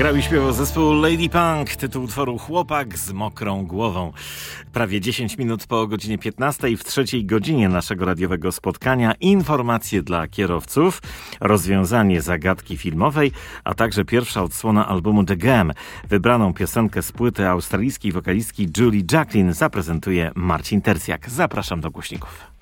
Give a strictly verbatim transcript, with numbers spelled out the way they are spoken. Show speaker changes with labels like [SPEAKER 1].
[SPEAKER 1] Grał i śpiewał zespół Lady Punk, tytuł utworu Chłopak z mokrą głową. Prawie dziesięć minut po godzinie piętnastej, w trzeciej godzinie naszego radiowego spotkania informacje dla kierowców, rozwiązanie zagadki filmowej, a także pierwsza odsłona albumu The Game. Wybraną piosenkę z płyty australijskiej wokalistki Julie Jacklin zaprezentuje Marcin Tercjak. Zapraszam do głośników.